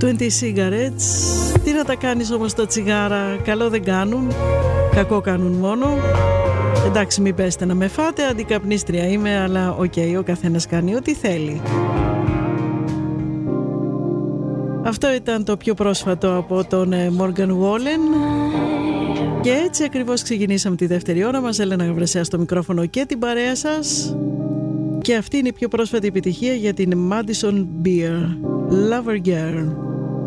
20 cigarettes. Τι να τα κάνεις όμως τα τσιγάρα, καλό δεν κάνουν, κακό κάνουν μόνο. Εντάξει, μην πέστε να με φάτε, αντικαπνίστρια είμαι, αλλά οκ, ο καθένας κάνει ό,τι θέλει. Αυτό ήταν το πιο πρόσφατο από τον Morgan Wallen. Και έτσι ακριβώς ξεκινήσαμε τη δεύτερη ώρα μας. Έλενα Γαβρεσέα στο μικρόφωνο και την παρέα σας. Και αυτή είναι η πιο πρόσφατη επιτυχία για την Madison Beer, Lover Girl.